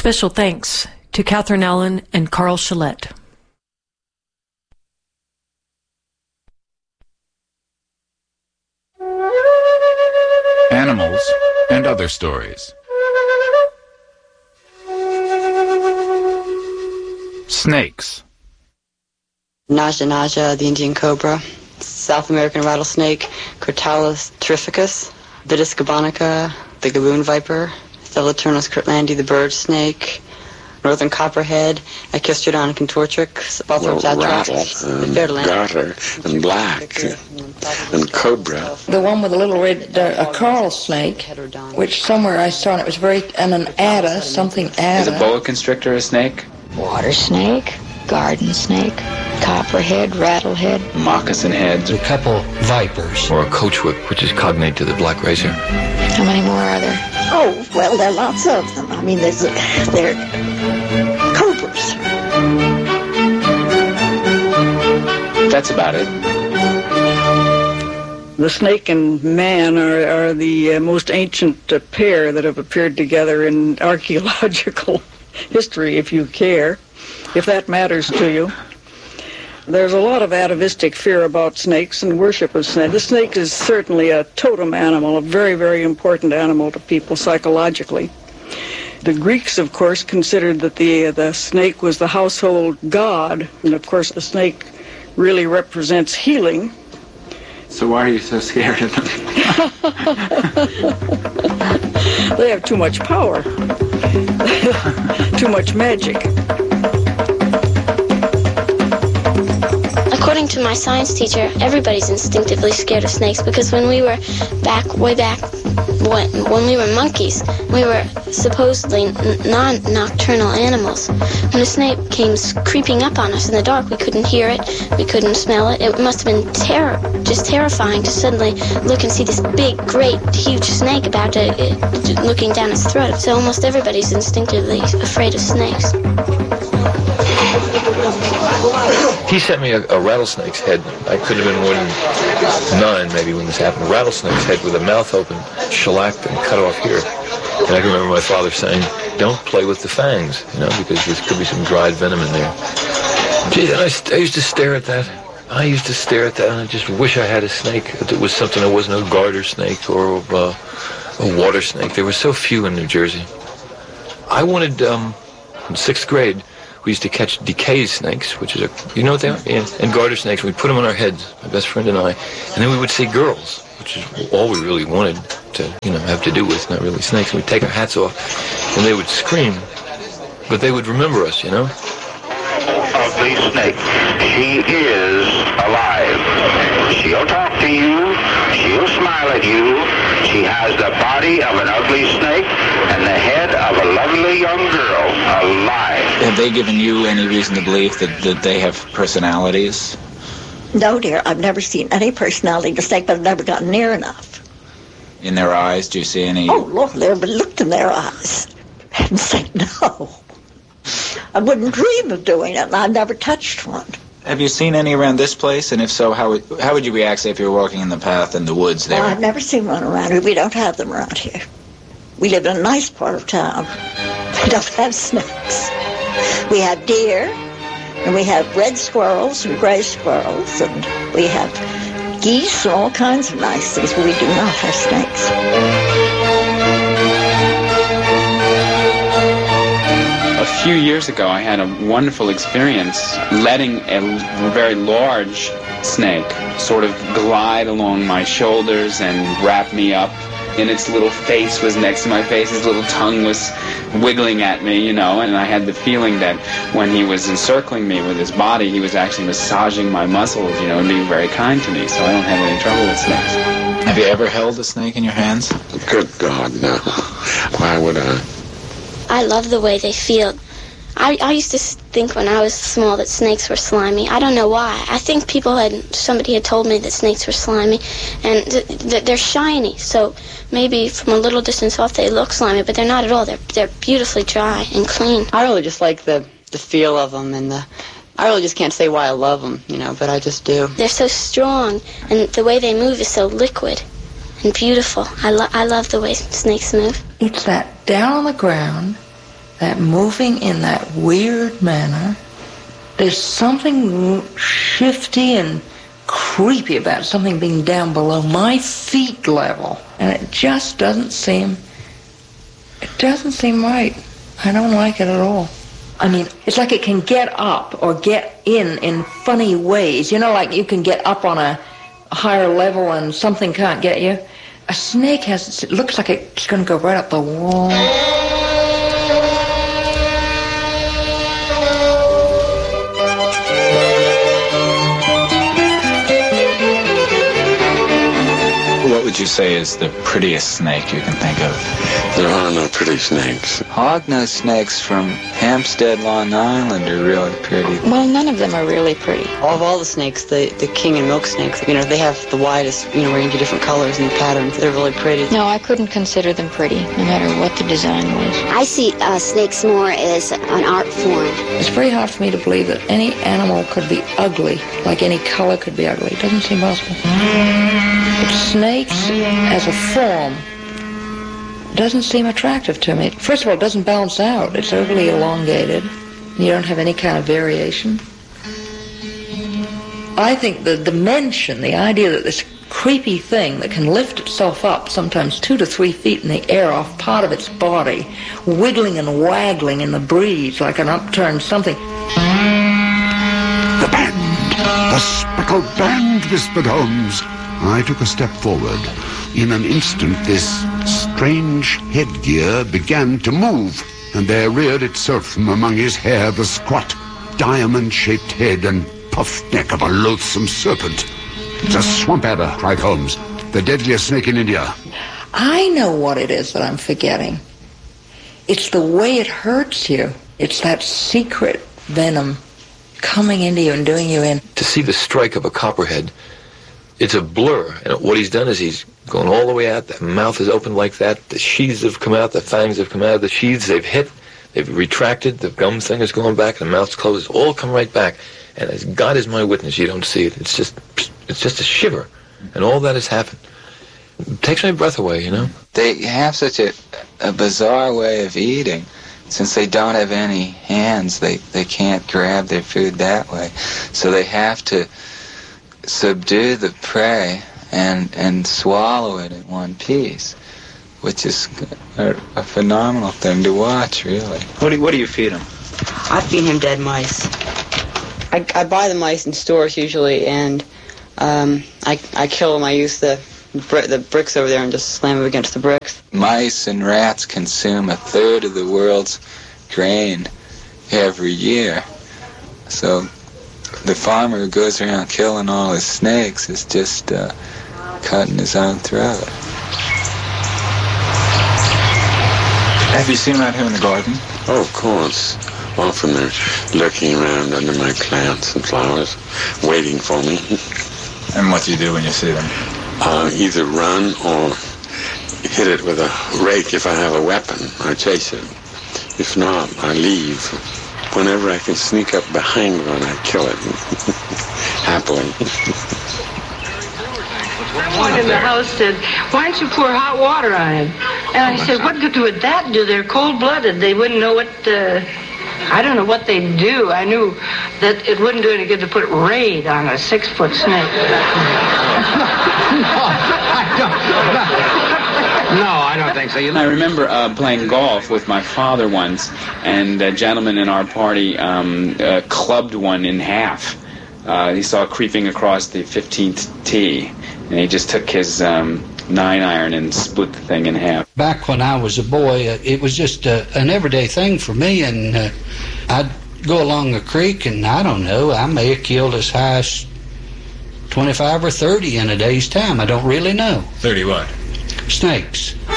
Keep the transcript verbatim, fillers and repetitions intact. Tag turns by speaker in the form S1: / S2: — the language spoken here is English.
S1: Special thanks to Catherine Allen and Carl Shillette.
S2: Animals and other stories. Snakes.
S3: Naja naja, the Indian cobra, South American rattlesnake, Crotalus terrificus, Vitis gabonica, the gaboon viper, Theloturnus kirtlandi, the bird snake, northern copperhead, Echistrodon contortrix, Balthorp's atrax, the fairland,
S4: garter, and black, and cobra.
S5: The one with the little red, uh, a coral snake, which somewhere I saw, and it was very, and an adder, something adder.
S6: Is a boa constrictor a snake?
S7: Water snake, garden snake, copperhead, rattlehead,
S6: moccasin head,
S8: a couple vipers,
S9: or a coach whip, which is cognate to the black racer.
S7: How many more are there?
S10: Oh, well, there are lots of them. I mean, there's they're cobras.
S6: That's about it.
S11: The snake and man are, are the uh, most ancient uh, pair that have appeared together in archaeological history, if you care, if that matters to you. There's a lot of atavistic fear about snakes and worship of snakes. The snake is certainly a totem animal, a very, very important animal to people psychologically. The Greeks, of course, considered that the, the snake was the household god, and of course the snake really represents healing.
S6: So why are you so scared of them?
S11: They have too much power, too much magic.
S12: According to my science teacher, everybody's instinctively scared of snakes because when we were back, way back, when, when we were monkeys, we were supposedly non-nocturnal animals. When a snake came creeping up on us in the dark, we couldn't hear it, we couldn't smell it. It must have been terror, just terrifying to suddenly look and see this big, great, huge snake about to, uh, looking down its throat. So almost everybody's instinctively afraid of snakes.
S9: He sent me a, a rattlesnake's head. I couldn't have been more than nine, maybe, when this happened. A rattlesnake's head with a mouth open, shellacked and cut off here. And I can remember my father saying, don't play with the fangs, you know, because there could be some dried venom in there. Gee, then I, I used to stare at that. I used to stare at that, and I just wish I had a snake. If it was something that wasn't a garter snake or uh, a water snake. There were so few in New Jersey. I wanted, um, in sixth grade, we used to catch decay snakes, which is a, you know what they are? Yeah. And garter snakes. We'd put them on our heads, my best friend and I, and then we would see girls, which is all we really wanted to, you know, have to do with, not really snakes. And we'd take our hats off, and they would scream, but they would remember us, you know?
S13: Of the snake, she is alive. She'll talk to you. She'll smile at you. She has the body of an ugly snake and the head of a lovely young girl, alive.
S14: Have they given you any reason to believe that, that they have personalities?
S10: No, dear. I've never seen any personality in a snake, but I've never gotten near enough.
S14: In their eyes, do you see any?
S10: Oh, Lord, they've looked in their eyes and say no. I wouldn't dream of doing it, and I've never touched one.
S14: Have you seen any around this place? And if so, how would, how would you react, say, if you were walking in the path in the woods there?
S10: Well, I've never seen one around here. We don't have them around here. We live in a nice part of town. We don't have snakes. We have deer, and we have red squirrels and gray squirrels, and we have geese and all kinds of nice things, but we do not have snakes.
S6: A few years ago, I had a wonderful experience letting a very large snake sort of glide along my shoulders and wrap me up. And its little face was next to my face, his little tongue was wiggling at me, you know, and I had the feeling that when he was encircling me with his body, he was actually massaging my muscles, you know, and being very kind to me, so I don't have any trouble with snakes.
S14: Have you ever held a snake in your hands?
S4: Good God, no. Why would I?
S12: I love the way they feel. I, I used to think when I was small that snakes were slimy. I don't know why. I think people had, somebody had told me that snakes were slimy, and th- th- they're shiny, so maybe from a little distance off they look slimy, but they're not at all. They're they're beautifully dry and clean.
S3: I really just like the, the feel of them, and the, I really just can't say why I love them, you know, but I just do.
S12: They're so strong, and the way they move is so liquid and beautiful. I, lo- I love the way snakes move.
S5: It's that down on the ground, that moving in that weird manner. There's something shifty and creepy about something being down below my feet level. And it just doesn't seem, it doesn't seem right. I don't like it at all. I mean, it's like it can get up or get in in funny ways. You know, like you can get up on a higher level and something can't get you. A snake has, it looks like it's going to go right up the wall.
S14: What would you say is the prettiest snake you can think of?
S4: There are no pretty snakes.
S14: Hognose snakes from Hampstead, Long Island are really pretty.
S7: Well, none of them are really pretty.
S3: Of all the snakes, the, the king and milk snakes, you know, they have the widest, you know, range of different colors and patterns. They're really pretty.
S7: No, I couldn't consider them pretty, no matter what the design was.
S12: I see uh, snakes more as an art form.
S5: It's very hard for me to believe that any animal could be ugly, like any color could be ugly. It doesn't seem possible. But snakes as a form doesn't seem attractive to me. First of all, it doesn't balance out. It's overly elongated. You don't have any kind of variation. I think the dimension, the idea that this creepy thing that can lift itself up sometimes two to three feet in the air off part of its body, wiggling and waggling in the breeze like an upturned something.
S8: The band! The speckled band, whispered Holmes. I took a step forward. In an instant, this strange headgear began to move, and there reared itself from among his hair the squat, diamond-shaped head and puffed neck of a loathsome serpent. It's a swamp adder, cried Holmes, the deadliest snake in India.
S5: I know what it is that I'm forgetting. It's the way it hurts you. It's that secret venom coming into you and doing you in.
S9: To see the strike of a copperhead, it's a blur, and what he's done is he's gone all the way out. The mouth is open like that. The sheaths have come out. The fangs have come out of the sheaths. They've hit. They've retracted. The gum thing is going back. The mouth's closed. It's all come right back. And as God is my witness, you don't see it. It's just, it's just a shiver, and all that has happened. It takes my breath away, you know.
S14: They have such a, a bizarre way of eating. Since they don't have any hands, they, they can't grab their food that way. So they have to subdue the prey and and swallow it in one piece, which is a, a phenomenal thing to watch, really.
S15: What do you, what do you feed him?
S3: I feed him dead mice. I, I buy the mice in stores usually, and um, I I kill them. I use the the bricks over there and just slam them against the bricks.
S14: Mice and rats consume a third of the world's grain every year, so the farmer who goes around killing all his snakes is just uh, cutting his own throat.
S15: Have you seen them out here in the garden?
S4: Oh, of course. Often they're lurking around under my plants and flowers, waiting for me.
S15: And what do you do when you see them?
S4: Uh, either run or hit it with a rake if I have a weapon. I chase it. If not, I leave. Whenever I can sneak up behind one, I kill it. Happily.
S16: Someone in the house said, why don't you pour hot water on him? And I said, what good would that do? They're cold-blooded. They wouldn't know what, uh, I don't know what they'd do. I knew that it wouldn't do any good to put Raid on a six-foot snake.
S6: No, I don't think so. You know, I remember uh, playing golf with my father once, and a gentleman in our party um, uh, clubbed one in half. Uh, he saw it creeping across the fifteenth tee, and he just took his um, nine iron and split the thing in half.
S17: Back when I was a boy, uh, it was just uh, an everyday thing for me, and uh, I'd go along a creek, and I don't know, I may have killed as high as twenty-five or thirty in a day's time. I don't really know.
S15: thirty what?
S17: Snakes.